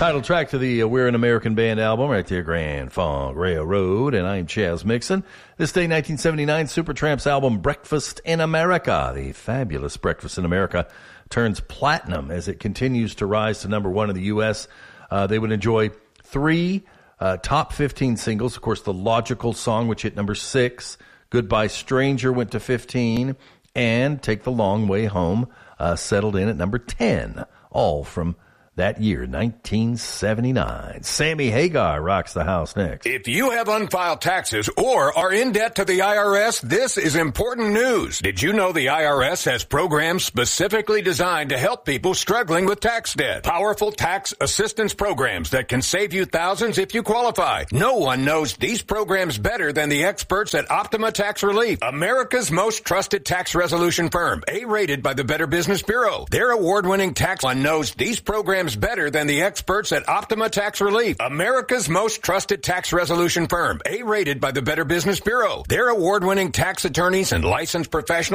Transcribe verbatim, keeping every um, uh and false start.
Title track to the uh, We're an American Band album, right there, Grand Funk Railroad, and I'm Chaz Mixon. This day, nineteen seventy-nine, Supertramp's album Breakfast in America, the fabulous Breakfast in America, turns platinum as it continues to rise to number one in the U S Uh, they would enjoy three uh, top fifteen singles. Of course, The Logical Song, which hit number six, Goodbye Stranger went to fifteen, and Take the Long Way Home uh, settled in at number ten, all from that year, nineteen seventy-nine. Sammy Hagar rocks the house next. If you have unfiled taxes or are in debt to the I R S, this is important news. Did you know the I R S has programs specifically designed to help people struggling with tax debt? Powerful tax assistance programs that can save you thousands if you qualify. No one knows these programs better than the experts at Optima Tax Relief, America's most trusted tax resolution firm, A-rated by the Better Business Bureau. Their award-winning tax one knows these programs better than the experts at Optima Tax Relief, America's most trusted tax resolution firm, A-rated by the Better Business Bureau. Their award-winning tax attorneys and licensed professionals